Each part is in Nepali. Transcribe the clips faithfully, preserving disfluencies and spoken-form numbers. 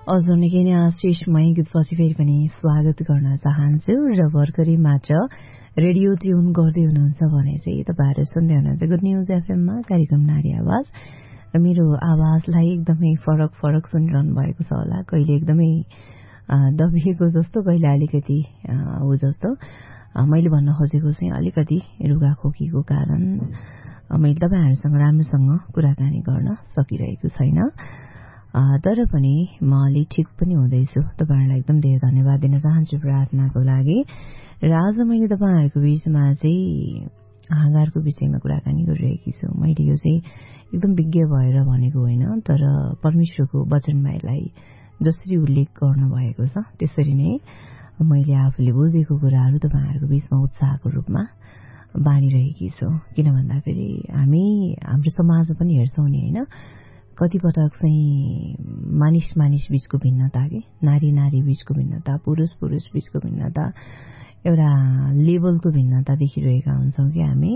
अझ निकै नै आशिषमय गीतपछि फेरि पनि स्वागत गर्न चाहन्छु र भर्खरै मात्र रेडियो ट्युन गर्दै हुनुहुन्छ भने चाहिँ तपाईँहरू सुन्दै हुनुहुन्छ गुड न्युज एफएममा कार्यक्रम नारी आवाज र मेरो आवाजलाई एकदमै फरक फरक सुनिरहनु भएको छ होला। कहिले एकदमै दबिएको जस्तो, कहिले अलिकति ऊ जस्तो। मैले भन्न खोजेको चाहिँ अलिकति रुगा खोकीको कारण मैले तपाईँहरूसँग राम्रोसँग कुराकानी गर्न सकिरहेको छैन, तर पनि म अलि ठिक पनि हुँदैछु। तपाईँहरूलाई एकदम धेरै धन्यवाद दिन चाहन्छु प्रार्थनाको लागि। र आज मैले तपाईँहरूको बीचमा चाहिँ आँगारको विषयमा कुराकानी गरिरहेकी छु। मैले यो चाहिँ एकदम विज्ञ भएर भनेको होइन, तर परमेश्वरको वचनमा यसलाई जसरी उल्लेख गर्नुभएको छ त्यसरी नै मैले आफूले बुझेको कुराहरू तपाईँहरूको बीचमा उत्साहको रूपमा बाँडिरहेकी छु। किन भन्दाखेरि हामी हाम्रो समाजमा पनि हेर्छौँ नि होइन, कति पटक चाहिँ मानिस मानिस बीचको भिन्नता के नारी नारी बीचको भिन्नता, पुरुष पुरुष बीचको भिन्नता, एउटा लेभलको भिन्नता देखिरहेका हुन्छौँ कि हामी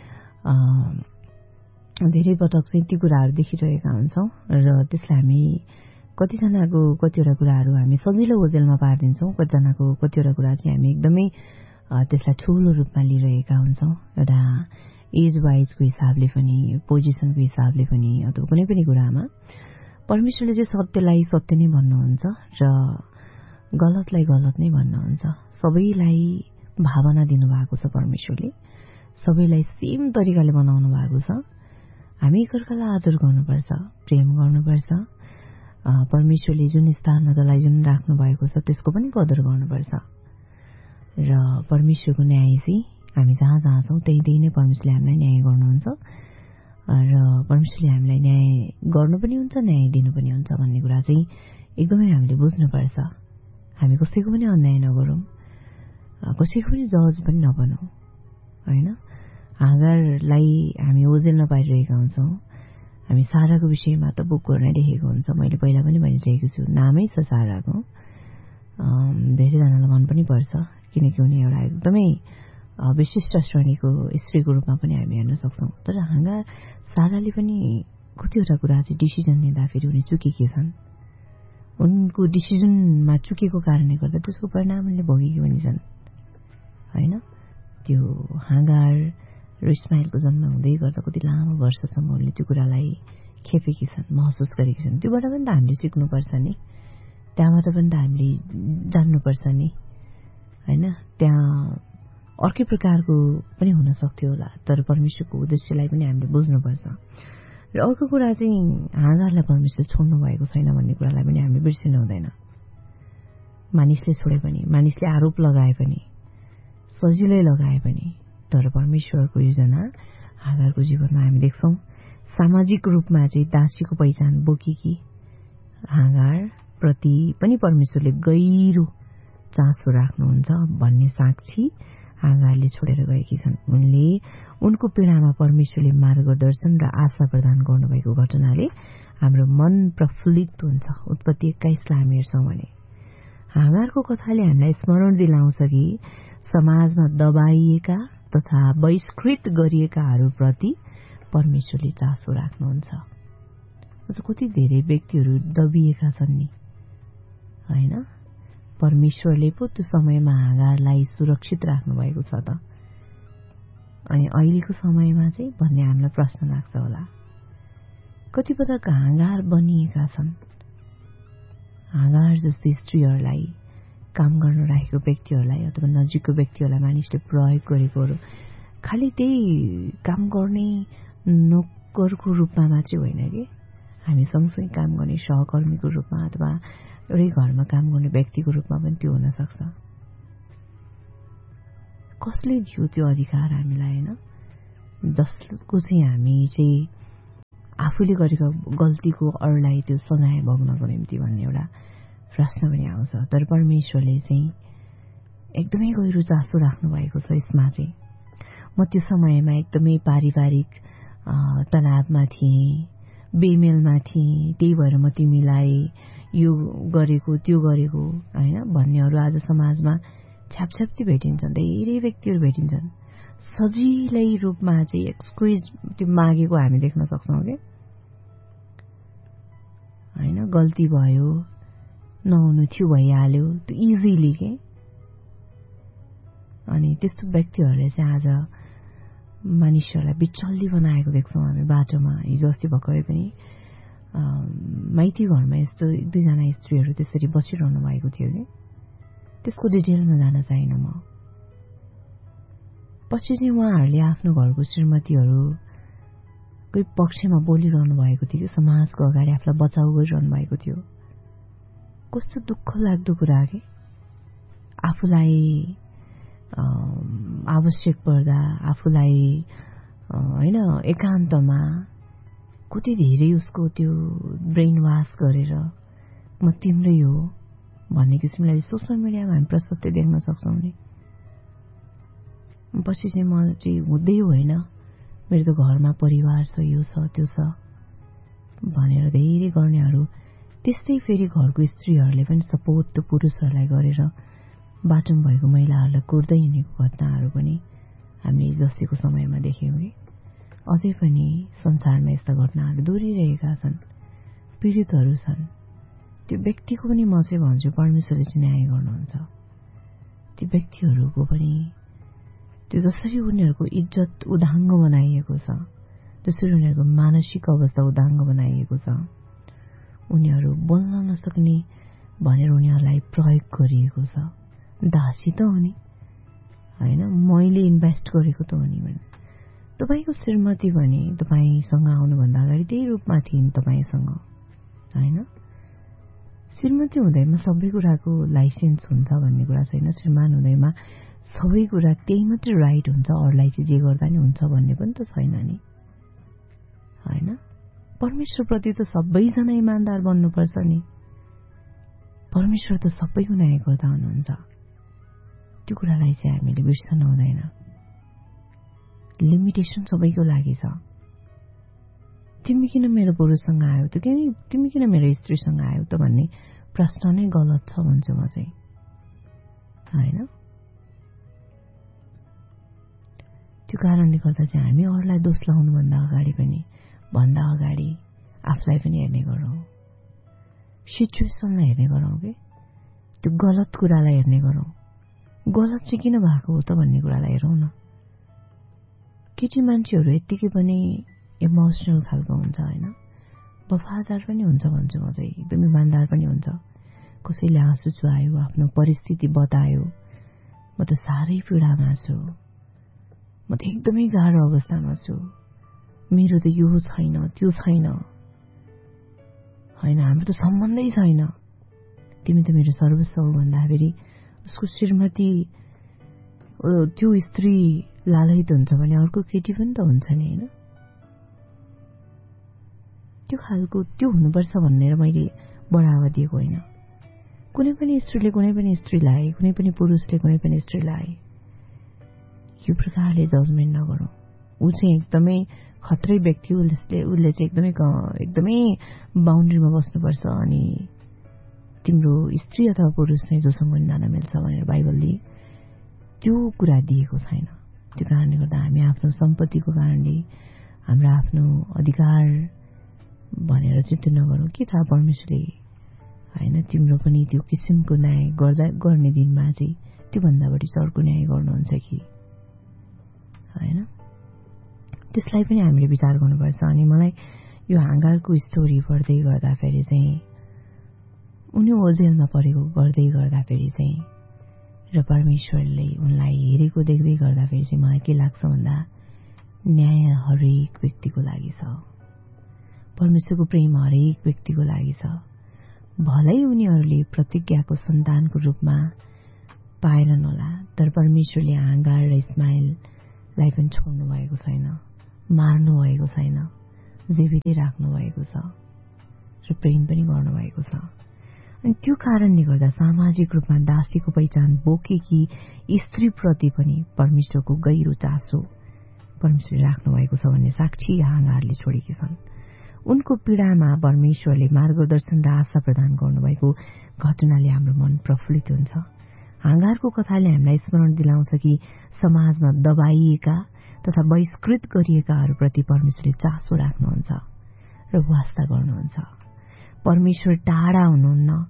धेरै पटक चाहिँ ती कुराहरू देखिरहेका हुन्छौँ र त्यसलाई हामी कतिजनाको कतिवटा कुराहरू हामी सजिलो ओझेलमा पारिदिन्छौँ, कतिजनाको कतिवटा कुरा चाहिँ हामी एकदमै त्यसलाई ठुलो रूपमा लिइरहेका हुन्छौँ। एउटा एज वाइजको हिसाबले पनि, पोजिसनको हिसाबले पनि, अथवा कुनै पनि कुरामा परमेश्वरले चाहिँ सत्यलाई सत्य नै भन्नुहुन्छ र गलतलाई गलत नै भन्नुहुन्छ। सबैलाई भावना दिनुभएको छ परमेश्वरले, सबैलाई सेम तरिकाले बनाउनु भएको छ। हामी एकअर्कालाई आदर गर्नुपर्छ, प्रेम गर्नुपर्छ। परमेश्वरले जुन स्थानमा तँलाई जुन राख्नु भएको छ त्यसको पनि कदर गर्नुपर्छ। र परमेश्वरको न्याय चाहिँ हामी जहाँ जहाँ छौँ त्यही त्यही नै परमेश्वरले हामीलाई न्याय गर्नुहुन्छ र परमेश्वरले हामीलाई न्याय गर्नु पनि हुन्छ, न्याय दिनु पनि हुन्छ भन्ने कुरा चाहिँ एकदमै हामीले बुझ्नुपर्छ। हामी कसैको पनि अन्याय नगरौँ, कसैको पनि जज पनि नबनौँ होइन। आँगारलाई हामी ओझेल्न पारिरहेका हुन्छौँ। हामी साराको विषयमा त बुकहरू नै लेखेको हुन्छ, मैले पहिला पनि भनिरहेको छु, नामै छ साराको। धेरैजनालाई मन पनि पर्छ किनकि उनी एउटा एकदमै विशिष्ट श्रेणीको स्त्रीको रूपमा पनि हामी हेर्न सक्छौँ। तर हाँगा साराले पनि कतिवटा कुरा चाहिँ डिसिजन लिँदाखेरि उनी चुकेकी छन्। उनको डिसिजनमा चुकेको कारणले गर्दा त्यसको परिणाम उनले भोगेकी पनि छन् होइन। त्यो हाँगार र इस्माइलको जन्म हुँदै गर्दा कति लामो वर्षसम्म उनले त्यो कुरालाई खेपेकी छन्, महसुस गरेकी छन्। त्योबाट पनि त हामीले सिक्नुपर्छ नि, त्यहाँबाट पनि त हामीले जान्नुपर्छ नि होइन। त्यहाँ अर्कै प्रकारको पनि हुन सक्थ्यो होला, तर परमेश्वरको उद्देश्यलाई पनि हामीले बुझ्नुपर्छ। र अर्को कुरा चाहिँ हाँगारलाई परमेश्वर छोड्नु भएको छैन भन्ने कुरालाई पनि हामीले बिर्सिनु हुँदैन। मानिसले छोडे पनि, मानिसले आरोप लगाए पनि, सजिलै लगाए पनि, तर परमेश्वरको योजना हाँगारको जीवनमा हामी देख्छौँ। सामाजिक रूपमा चाहिँ दासीको पहिचान बोकेकी हाँगार प्रति पनि परमेश्वरले गहिरो चासो राख्नुहुन्छ भन्ने साक्षी हाँगारले छोडेर गएकी छन्। उनले उनको पीडामा परमेश्वरले मार्गदर्शन र आशा प्रदान गर्नुभएको घटनाले हाम्रो मन प्रफुल्लित हुन्छ। उत्पत्ति एक्काइसलाई हामी हेर्छौँ भने हाँगारको कथाले हामीलाई स्मरण दिलाउँछ कि समाजमा दबाइएका तथा बहिष्कृत गरिएकाहरूप्रति परमेश्वरले चासो राख्नुहुन्छ। कति धेरै व्यक्तिहरू दबिएका छन् नि होइन। परमेश्वरले पो त्यो समयमा हाँगारलाई सुरक्षित राख्नुभएको छ त, अनि अहिलेको समयमा चाहिँ भन्ने हामीलाई प्रश्न लाग्छ होला। कति पटक हाँगार बनिएका छन्। हाँगार जस्तै स्त्रीहरूलाई, काम गर्न राखेको व्यक्तिहरूलाई अथवा नजिकको व्यक्तिहरूलाई मानिसले प्रयोग गरेकोहरू खालि त्यही काम गर्ने नोकरको रूपमा मात्रै होइन कि, हामी सँगसँगै काम गर्ने सहकर्मीको रूपमा अथवा एउटै घरमा काम गर्ने व्यक्तिको रूपमा पनि त्यो हुन सक्छ। कसले दियो त्यो अधिकार हामीलाई होइन, जसको चाहिँ हामी चाहिँ आफूले गरेको गल्तीको अरूलाई त्यो सजाय भोग्नको निम्ति भन्ने एउटा प्रश्न पनि आउँछ। तर परमेश्वरले चाहिँ एकदमै गहिरो चासो राख्नु भएको छ यसमा चाहिँ। म त्यो समयमा एकदमै पारिवारिक तनावमा थिएँ, बेमेलमा थिएँ, त्यही भएर म तिमीलाई यो गरेको त्यो गरेको होइन भन्नेहरू आज समाजमा छ्यापछ्याप्ती भेटिन्छन्। धेरै व्यक्तिहरू भेटिन्छन् सजिलै रूपमा चाहिँ एक्सक्युज त्यो मागेको हामी देख्न सक्छौँ कि होइन। गल्ती भयो, नहुनु थियो भइहाल्यो, त्यो इजिली के। अनि त्यस्तो व्यक्तिहरूले चाहिँ आज मानिसहरूलाई बिचल्ली बनाएको देख्छौँ हामी बाटोमा। हिजो अस्ति भर्खरै पनि माइती घरमा यस्तो दुईजना स्त्रीहरू त्यसरी बसिरहनु भएको थियो कि त्यसको डिटेलमा जान चाहिनँ म। पछि चाहिँ उहाँहरूले आफ्नो घरको श्रीमतीहरूकै पक्षमा बोलिरहनु भएको थियो कि समाजको अगाडि आफूलाई बचाउ गरिरहनु भएको थियो। कस्तो दुःख लाग्दो कुरा के। आफूलाई आवश्यक पर्दा आफूलाई होइन एकान्तमा कति धेरै उसको त्यो ब्रेन वास गरेर म तिम्रै हो भन्ने किसिमले सोसियल मिडियामा हामी प्रशस्तै देख्न सक्छौँ नि। पछि चाहिँ म चाहिँ हुँदै होइन, मेरो त घरमा परिवार छ, यो छ त्यो छ भनेर धेरै गर्नेहरू। त्यस्तै फेरि घरको स्त्रीहरूले पनि सपोर्ट त्यो पुरुषहरूलाई गरेर बाटोमा भएको महिलाहरूलाई कुर्दै हिँडेको घटनाहरू पनि हामीले जस्तीको समयमा देख्यौँ कि अझै पनि संसारमा यस्ता घटनाहरू दोहोरिरहेका छन्। पीडितहरू छन्। त्यो व्यक्तिको पनि म चाहिँ भन्छु परमेश्वरले चाहिँ न्याय गर्नुहुन्छ। ती व्यक्तिहरूको पनि त्यो जसरी उनीहरूको इज्जत उदाङ्ग बनाइएको छ, जसरी उनीहरूको मानसिक अवस्था उदाङ्ग बनाइएको छ, उनीहरू बोल्न नसक्ने भनेर उनीहरूलाई प्रयोग गरिएको छ। दासी त हो नि होइन, मैले इन्भेस्ट गरेको त हो नि भने। तपाईँको श्रीमती भने तपाईँसँग आउनुभन्दा अगाडि त्यही रूपमा थिइन् तपाईँसँग होइन। श्रीमती हुँदैमा सबै कुराको लाइसेन्स हुन्छ भन्ने कुरा छैन। श्रीमान हुँदैमा सबै कुरा त्यही मात्रै राइट हुन्छ, अरूलाई चाहिँ जे गर्दा नि हुन्छ भन्ने पनि त छैन नि होइन। परमेश्वरप्रति त सबैजना इमान्दार बन्नुपर्छ नि। परमेश्वर त सबैको न्याय गर्दा हुनुहुन्छ। त्यो कुरालाई चाहिँ हामीले बिर्सन हुँदैन। लिमिटेसन सबैको लागि छ। तिमी किन मेरो पुरुषसँग आयो त, तिमी किन मेरो स्त्रीसँग आयो त भन्ने प्रश्न नै गलत छ भन्छु म चाहिँ होइन। त्यो कारणले गर्दा चाहिँ हामी अरूलाई दोष लगाउनुभन्दा अगाडि पनि भन्दा अगाडि आफूलाई पनि हेर्ने गरौँ, सिचुएसनलाई हेर्ने गरौँ कि त्यो गलत कुरालाई हेर्ने गरौँ। गलत चाहिँ किन भएको हो त भन्ने कुरालाई हेरौँ न। केटी मान्छेहरू यत्तिकै पनि इमोसनल खालको हुन्छ होइन, वफादार पनि हुन्छ भन्छु म चाहिँ, एकदम इमान्दार पनि हुन्छ। कसैले आँसु चुहायो, आफ्नो परिस्थिति बतायो, म त साह्रै पीडामा छु, म त एकदमै गाह्रो अवस्थामा छु, मेरो त यो छैन त्यो छैन होइन, हाम्रो त सम्बन्धै छैन, तिमी त मेरो सर्वस्व हो भन्दाखेरि उसको श्रीमती त्यो स्त्री लालयित हुन्छ भने अर्को केटी पनि त हुन्छ नि होइन। त्यो खालको त्यो हुनुपर्छ भनेर मैले बढावा दिएको होइन। कुनै पनि स्त्रीले कुनै पनि स्त्रीलाई, कुनै पनि पुरुषले कुनै पनि स्त्रीलाई यो प्रकारले जजमेन्ट नगरौँ। ऊ चाहिँ एकदमै खत्रै व्यक्ति, उसले उसले चाहिँ एकदमै एकदमै बााउन्ड्रीमा बस्नुपर्छ अनि तिम्रो स्त्री अथवा पुरुष चाहिँ जोसँग पनि जान मिल्छ भनेर बाइबलले त्यो कुरा दिएको छैन। त्यो कारणले गर्दा हामी आफ्नो सम्पत्तिको कारणले हाम्रो आफ्नो अधिकार भनेर चाहिँ त्यो नगरौँ। के थाहा परमेश्वरले होइन तिम्रो पनि त्यो किसिमको न्याय गर्दा गर्ने दिनमा चाहिँ त्योभन्दा बढी चर्को न्याय गर्नुहुन्छ कि होइन, त्यसलाई पनि हामीले विचार गर्नुपर्छ। अनि मलाई यो हागारको स्टोरी पढ्दै गर्दाखेरि चाहिँ उनी ओझेलमा परेको गर्दै गर्दाखेरि चाहिँ र परमेश्वरले उनलाई हेरेको देख्दै गर्दाखेरि चाहिँ मलाई के लाग्छ भन्दा न्याय हरेक व्यक्तिको लागि छ, परमेश्वरको प्रेम हरेक व्यक्तिको लागि छ। भलै उनीहरूले प्रतिज्ञाको सन्तानको रूपमा पाएनन् होला, तर परमेश्वरले हागार र इस्माइललाई पनि छोड्नु भएको छैन, मार्नु भएको छैन, जीवितै राख्नु भएको छ र प्रेम पनि गर्नुभएको छ। अनि त्यो कारणले गर्दा सामाजिक रूपमा दासीको पहिचान बोकेकी स्त्रीप्रति पनि परमेश्वरको गहिरो चासो परमेश्वरले राख्नु भएको छ भन्ने साक्षी हागारले छोडेकी छन्। उनको पीडामा परमेश्वरले मार्गदर्शन र आशा प्रदान गर्नुभएको घटनाले हाम्रो मन प्रफुल्लित हुन्छ। हागारको कथाले हामीलाई स्मरण दिलाउँछ कि समाजमा दबाइएका तथा बहिष्कृत गरिएकाहरूप्रति परमेश्वरले चासो राख्नुहुन्छ र वास्ता गर्नुहुन्छ। परमेश्वर टाढा हुनुहुन्न,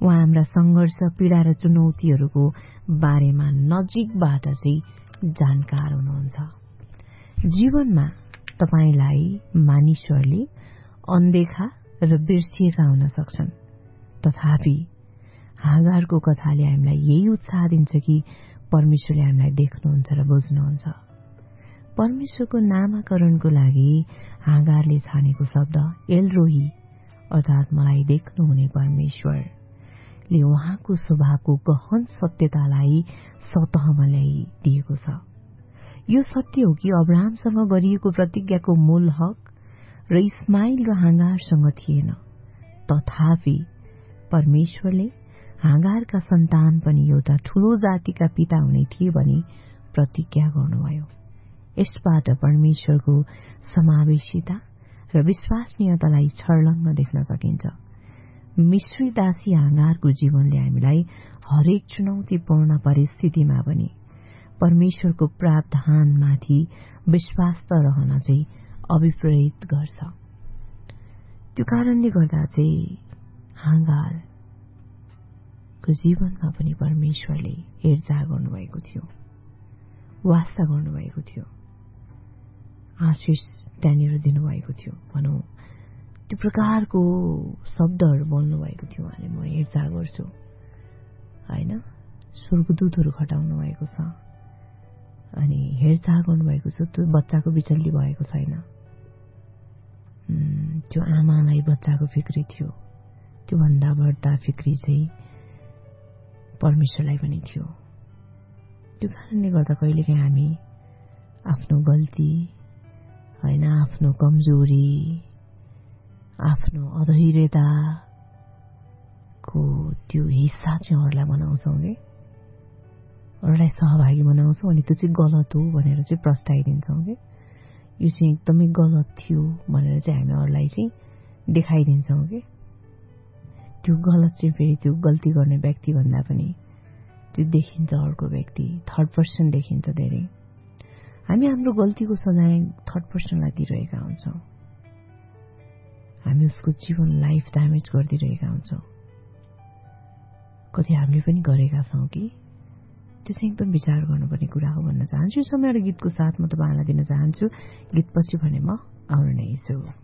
उहाँ हाम्रा सङ्घर्ष, पीडा र चुनौतीहरूको बारेमा नजिकबाट चाहिँ जानकार हुनुहुन्छ। जीवनमा तपाईलाई मानिसहरूले अनदेखा र बिर्सिएका हुन सक्छन्, तथापि हागारको कथाले हामीलाई यही उत्साह दिन्छ कि परमेश्वरले हामीलाई देख्नुहुन्छ र बुझ्नुहुन्छ। परमेश्वरको नामाकरणको लागि हागारले छानेको शब्द एलरोही अर्थात् मलाई देख्नुहुने परमेश्वरले उहाँको स्वभावको गहन सत्यतालाई सतहमा ल्याइदिएको छ। यो सत्य हो कि अब्राहमसँग गरिएको प्रतिज्ञाको मूल हक र इस्माइल र हागारसँग थिएन, तथापि परमेश्वरले हागारका सन्तान पनि एउटा ठूलो जातिका पिता हुने थिए भनी प्रतिज्ञा गर्नुभयो। यसबाट परमेश्वरको समावेशिता र विश्वसनीयतालाई छर्लङ्ग देख्न सकिन्छ। मिश्री दासी हागारको जीवनले हामीलाई हरेक चुनौतीपूर्ण परिस्थितिमा पनि परमेश्वरको प्रावधानमाथि विश्वास रहन चाहिँ अभिप्रेरित गर्छ। त्यो कारणले गर्दा चाहिँ हागारको जीवनमा पनि परमेश्वरले हेरचाह गर्नुभएको थियो, वास्ता गर्नुभएको थियो, आशिष त्यहाँनिर दिनुभएको थियो भनौँ। त्यो प्रकारको शब्दहरू बोल्नुभएको थियो उहाँले, म हेरचाह गर्छु होइन। स्वर्गदूतहरू खटाउनु भएको छ अनि हेरचाह गर्नुभएको छ। त्यो बच्चाको बिचल्ली भएको छैन। त्यो आमालाई बच्चाको फिक्री थियो, त्योभन्दा बढ्दा फिक्री चाहिँ परमेश्वरलाई पनि थियो। त्यो कारणले गर्दा कहिलेकाहीँ हामी आफ्नो गल्ती होइन, आफ्नो कमजोरी, आफ्नो अधैर्यताको त्यो हिस्सा चाहिँ अरूलाई बनाउँछौँ कि अरूलाई सहभागी बनाउँछौँ अनि त्यो चाहिँ गलत हो भनेर चाहिँ प्रस्ताइदिन्छौँ कि यो चाहिँ एकदमै गलत थियो भनेर चाहिँ हामी अरूलाई चाहिँ देखाइदिन्छौँ कि त्यो गलत चाहिँ फेरि त्यो गल्ती गर्ने व्यक्तिभन्दा पनि त्यो देखिन्छ अर्को व्यक्ति, थर्ड पर्सन देखिन्छ धेरै। हामी हाम्रो गल्तीको सजाय थर्ड पर्सनलाई दिइरहेका हुन्छौँ। हामी उसको जीवन लाइफ ड्यामेज गरिदिइरहेका हुन्छौँ। कति हामीले पनि गरेका छौँ कि त्यो चाहिँ एकदम विचार गर्नुपर्ने कुरा हो भन्न चाहन्छु। यो समय र गीतको साथ म तपाईँलाई दिन चाहन्छु। गीतपछि भने म आउन नै छु।